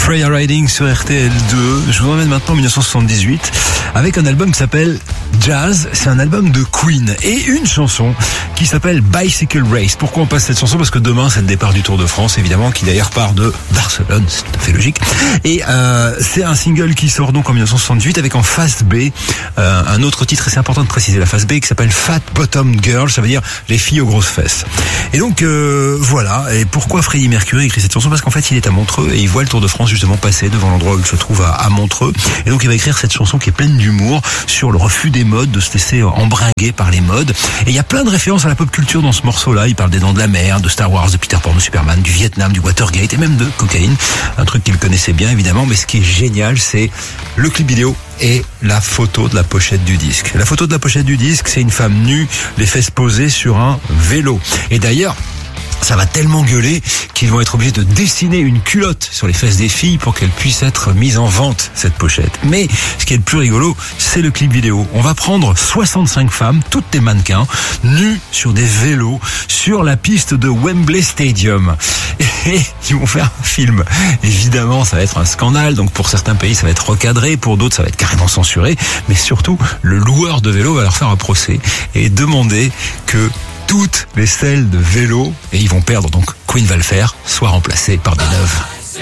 Freya Riding sur RTL2. Je vous emmène maintenant en 1978 avec un album qui s'appelle Jazz. C'est un album de Queen et une chanson qui s'appelle Bicycle Race. Pourquoi on passe cette chanson? Parce que demain c'est le départ du Tour de France, évidemment, qui d'ailleurs part de Barcelone, c'est tout à fait logique. Et c'est un single qui sort donc en 1978 avec en face B un autre titre, et c'est important de préciser la face B, qui s'appelle Fat Bottom Girl, ça veut dire les filles aux grosses fesses. Et donc voilà. Et pourquoi Freddie Mercury écrit cette chanson? Parce qu'en fait il est à Montreux et il voit le Tour de France justement passer devant l'endroit où il se trouve à Montreux. Et donc il va écrire cette chanson qui est pleine d'humour sur le refus des modes, de se laisser embringuer par les modes. Et il y a plein de références à la pop culture dans ce morceau-là. Il parle des Dents de la Mer, de Star Wars, de Peter Pan, de Superman, du Vietnam, du Watergate et même de cocaïne. Un truc qu'il connaissait bien évidemment. Mais ce qui est génial, c'est le clip vidéo et la photo de la pochette du disque. La photo de la pochette du disque, c'est une femme nue, les fesses posées sur un vélo. Et d'ailleurs, ça va tellement gueuler qu'ils vont être obligés de dessiner une culotte sur les fesses des filles pour qu'elle puisse être mise en vente, cette pochette. Mais ce qui est le plus rigolo, c'est le clip vidéo. On va prendre 65 femmes, toutes des mannequins, nues sur des vélos, sur la piste de Wembley Stadium. Et ils vont faire un film. Évidemment, ça va être un scandale. Donc pour certains pays, ça va être recadré. Pour d'autres, ça va être carrément censuré. Mais surtout, le loueur de vélo va leur faire un procès et demander que toutes les selles de vélo, et ils vont perdre, donc Queen va le faire, soient remplacées par des neuves.